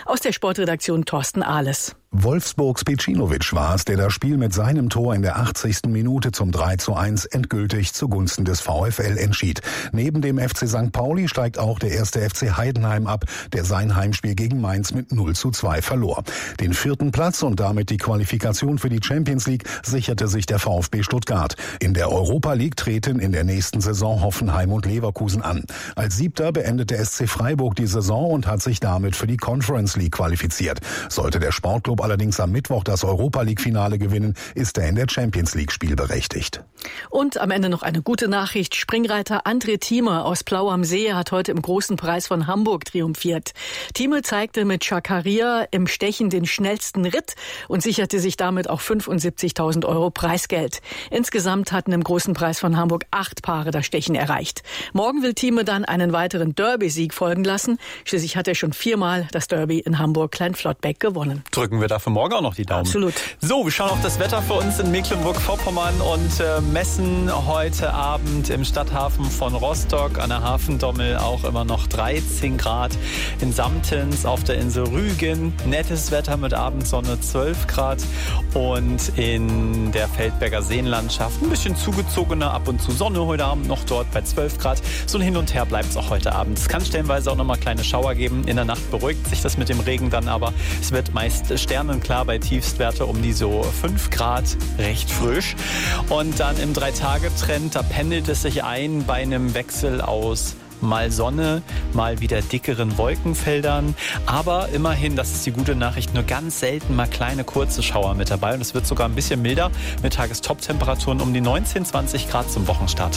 Aus der Sportredaktion Thorsten Ahles. Wolfsburgs Pecinovic war es, der das Spiel mit seinem Tor in der 80. Minute zum 3:1 endgültig zugunsten des VfL entschied. Neben dem FC St. Pauli steigt auch der erste FC Heidenheim ab, der sein Heimspiel gegen Mainz mit 0:2 verlor. Den 4. Platz und damit die Qualifikation für die Champions League sicherte sich der VfB Stuttgart. In der Europa League treten in der nächsten Saison Hoffenheim und Leverkusen an. Als 7. beendet der SC Freiburg die Saison und hat sich damit für die Conference League qualifiziert. Sollte der Sportclub allerdings am Mittwoch das Europa-League-Finale gewinnen, ist er in der Champions League spielberechtigt. Und am Ende noch eine gute Nachricht. Springreiter André Thieme aus Plau am See hat heute im Großen Preis von Hamburg triumphiert. Thieme zeigte mit Chakaria im Stechen den schnellsten Ritt und sicherte sich damit auch 75.000 € Preisgeld. Insgesamt hatten im Großen Preis von Hamburg 8 Paare das Stechen erreicht. Morgen will Thieme dann einen weiteren Derby-Sieg folgen lassen. Schließlich hat er schon 4-mal das Derby in Hamburg-Kleinflottbeck gewonnen. Drücken wir dafür morgen auch noch die Daumen. Absolut. So, wir schauen auf das Wetter für uns in Mecklenburg-Vorpommern und messen heute Abend im Stadthafen von Rostock an der Hafendommel auch immer noch 13 Grad. In Samtens auf der Insel Rügen nettes Wetter mit Abendsonne 12 Grad und in der Feldberger Seenlandschaft ein bisschen zugezogener, ab und zu Sonne heute Abend noch dort bei 12 Grad. So hin und her bleibt es auch heute Abend. Es kann stellenweise auch noch mal kleine Schauer geben. In der Nacht beruhigt sich das mit dem Regen dann aber. Es wird meist sternenklar bei Tiefstwerte um die so 5 Grad, recht frisch. Und dann im 3-Tage-Trend, da pendelt es sich ein bei einem Wechsel aus mal Sonne, mal wieder dickeren Wolkenfeldern. Aber immerhin, das ist die gute Nachricht, nur ganz selten mal kleine kurze Schauer mit dabei. Und es wird sogar ein bisschen milder mit Tagestop-Temperaturen um die 19, 20 Grad zum Wochenstart.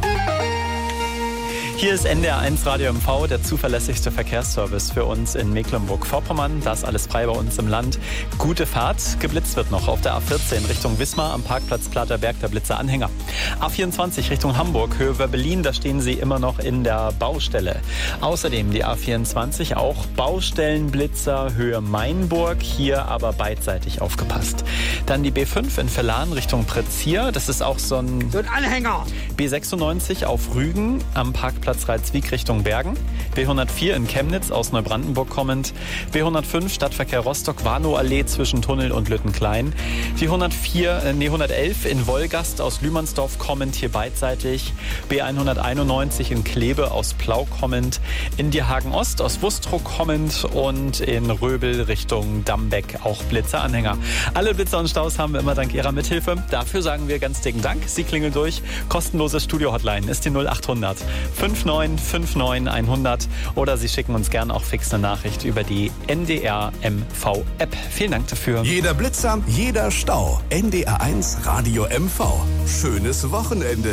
Hier ist NDR1 Radio MV, der zuverlässigste Verkehrsservice für uns in Mecklenburg-Vorpommern. Da ist alles frei bei uns im Land. Gute Fahrt. Geblitzt wird noch auf der A14 Richtung Wismar am Parkplatz Platerberg, der Blitzeranhänger. A24 Richtung Hamburg, Höhe Berlin, da stehen Sie immer noch in der Baustelle. Außerdem die A24 auch Baustellenblitzer, Höhe Mainburg, hier aber beidseitig aufgepasst. Dann die B5 in Verlan Richtung Pretzier, das ist auch so ein Anhänger. B96 auf Rügen am Parkplatz Ralswiek Richtung Bergen, B104 in Chemnitz aus Neubrandenburg kommend, B105 Stadtverkehr Rostock, Warnow-Allee zwischen Tunnel und Lüttenklein, die 111 in Wolgast aus Lühmannsdorf kommend, hier beidseitig, B191 in Kleve aus Plau kommend, in Dierhagen Ost aus Wustrow kommend und in Röbel Richtung Dambeck auch Blitzeranhänger. Alle Blitzer und Staus haben wir immer dank Ihrer Mithilfe. Dafür sagen wir ganz dicken Dank. Sie klingeln durch. Kostenlose Studio-Hotline ist die 0800 5959 100 oder Sie schicken uns gerne auch fix eine Nachricht über die NDR MV App. Vielen Dank dafür. Jeder Blitzer, jeder Stau. NDR1 Radio MV. Schönes Wochenende.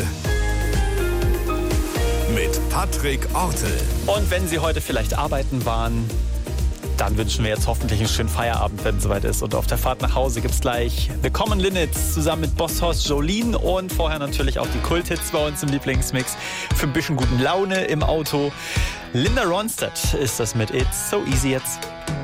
Mit Patrick Ortel. Und wenn Sie heute vielleicht arbeiten waren, dann wünschen wir jetzt hoffentlich einen schönen Feierabend, wenn es soweit ist. Und auf der Fahrt nach Hause gibt's gleich Willkommen Linnitz zusammen mit Bosshorst Jolene und vorher natürlich auch die Kulthits bei uns im Lieblingsmix für ein bisschen guten Laune im Auto. Linda Ronstadt ist das mit It's So Easy jetzt.